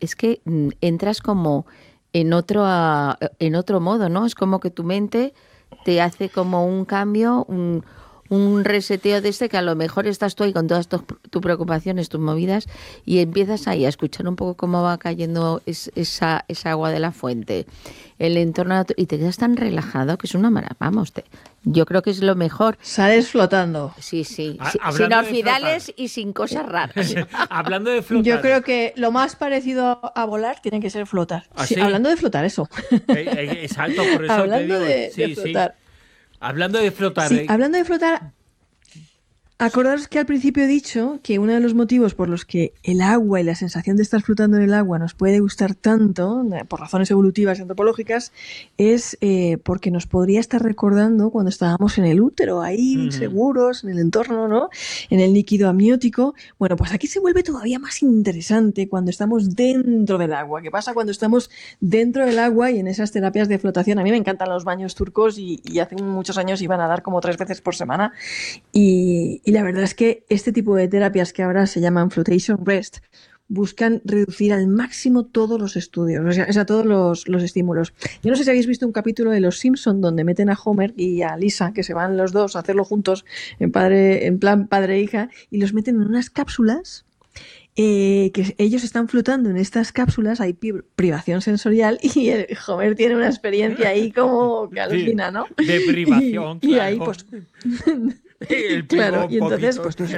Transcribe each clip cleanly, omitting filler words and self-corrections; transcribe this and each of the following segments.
es que entras como en otro modo, ¿no? Es como que tu mente te hace como un cambio, un reseteo de que a lo mejor estás tú ahí con todas tus preocupaciones, tus movidas, y empiezas ahí a escuchar un poco cómo va cayendo esa agua de la fuente, el entorno, y te quedas tan relajado que es una maravilla. Vamos, yo creo que es lo mejor. Sales flotando. Sí, sin Hablando de orfidales flotar. y sin cosas raras. Hablando de flotar. Yo creo que lo más parecido a volar tiene que ser flotar. ¿Ah, Sí, sí? hablando de flotar, eso. Exacto, por eso Hablando te digo. de Sí, sí. flotar. Hablando de flotar. Sí, hablando de flotar, acordaros que al principio he dicho que uno de los motivos por los que el agua y la sensación de estar flotando en el agua nos puede gustar tanto, por razones evolutivas y antropológicas, es porque nos podría estar recordando cuando estábamos en el útero, ahí seguros, en el entorno, ¿no? En el líquido amniótico. Bueno, pues aquí se vuelve todavía más interesante cuando estamos dentro del agua. ¿Qué pasa cuando estamos dentro del agua y en esas terapias de flotación? A mí me encantan los baños turcos y hace muchos años iban a dar como 3 veces por semana. Y la verdad es que este tipo de terapias que ahora se llaman Flotation Rest buscan reducir al máximo todos los estudios, o sea todos los estímulos. Yo no sé si habéis visto un capítulo de Los Simpson donde meten a Homer y a Lisa, que se van los dos a hacerlo juntos en plan padre e hija, y los meten en unas cápsulas que ellos están flotando en estas cápsulas, hay privación sensorial y el Homer tiene una experiencia ahí como que alucina, ¿no? De privación, y claro. ahí pues... Claro, y entonces pues tú...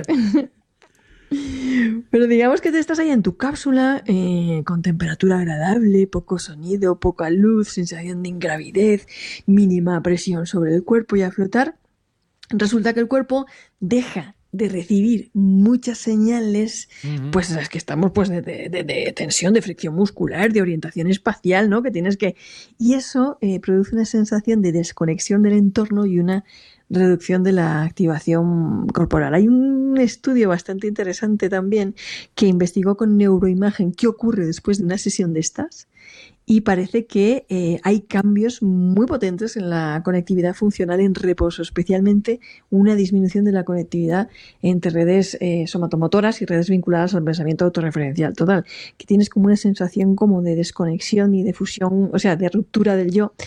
Pero digamos que te estás ahí en tu cápsula con temperatura agradable, poco sonido, poca luz, sensación de ingravidez, mínima presión sobre el cuerpo y a flotar. Resulta que el cuerpo deja de recibir muchas señales, pues las que estamos pues de tensión, de fricción muscular, de orientación espacial, ¿no? Que tienes que... Y eso produce una sensación de desconexión del entorno y una reducción de la activación corporal. Hay un estudio bastante interesante también que investigó con neuroimagen qué ocurre después de una sesión de estas y parece que hay cambios muy potentes en la conectividad funcional en reposo, especialmente una disminución de la conectividad entre redes somatomotoras y redes vinculadas al pensamiento autorreferencial. Total, que tienes como una sensación como de desconexión y de fusión, o sea, de ruptura del yo,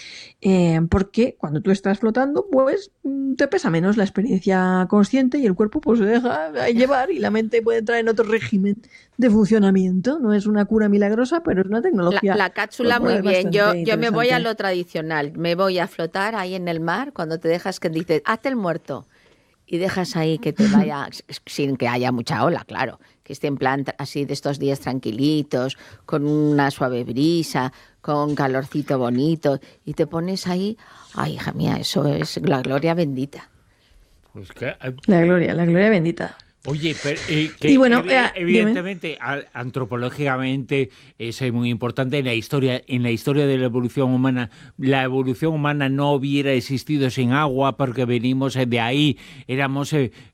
porque cuando tú estás flotando, pues te pesa menos la experiencia consciente y el cuerpo pues se deja llevar y la mente puede entrar en otro régimen de funcionamiento. No es una cura milagrosa, pero es una tecnología. La cápsula muy bien. Yo me voy a lo tradicional. Me voy a flotar ahí en el mar cuando te dejas que dices, hazte el muerto. Y dejas ahí que te vaya, sin que haya mucha ola, claro. Que esté en plan así de estos días tranquilitos, con una suave brisa, con calorcito bonito. Y te pones ahí, ay, hija mía, eso es la gloria bendita. Pues que... La gloria bendita. Oye, pero y bueno, evidentemente, antropológicamente es muy importante en la historia de la evolución humana. La evolución humana no hubiera existido sin agua porque venimos de ahí. Éramos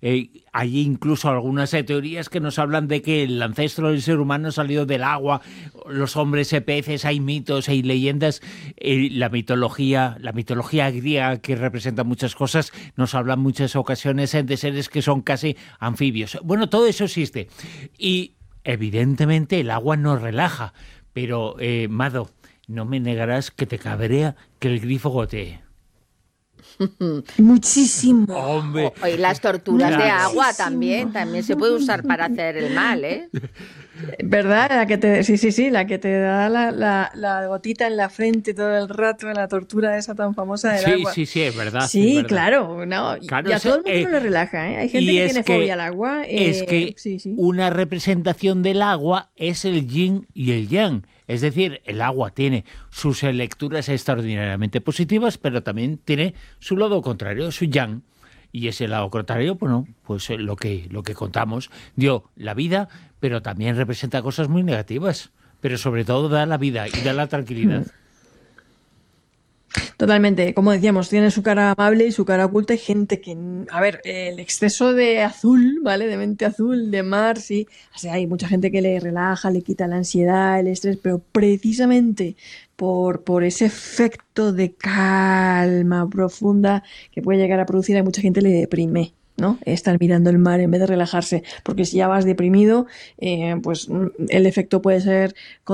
allí incluso algunas teorías que nos hablan de que el ancestro del ser humano salió del agua. Los hombres peces, hay mitos, hay leyendas. La mitología griega, que representa muchas cosas, nos habla en muchas ocasiones de seres que son casi anfibios. Bueno, todo eso existe. Y evidentemente el agua nos relaja. Pero, Mado, no me negarás que te cabrea que el grifo gotee. Muchísimo. Hombre. Y las torturas de agua también se puede usar para hacer el mal, ¿eh? ¿Verdad? La que te da la gotita en la frente todo el rato, la tortura esa tan famosa del agua. Sí, es verdad. Sí, es verdad. Claro. No, claro, y a todo el mundo le relaja, ¿eh? Hay gente que tiene fobia al agua. Es que una representación del agua es el yin y el yang. Es decir, el agua tiene sus lecturas extraordinariamente positivas, pero también tiene su lado contrario, su yang. Y ese lado contrario, bueno, pues lo que contamos dio la vida, pero también representa cosas muy negativas. Pero sobre todo da la vida y da la tranquilidad. Totalmente, como decíamos, tiene su cara amable y su cara oculta. Hay gente que, a ver, el exceso de azul, ¿vale? De mente azul, de mar, sí. O sea, hay mucha gente que le relaja, le quita la ansiedad, el estrés, pero precisamente por ese efecto de calma profunda que puede llegar a producir, a mucha gente le deprime, ¿no? Estar mirando el mar en vez de relajarse, porque si ya vas deprimido, pues el efecto puede ser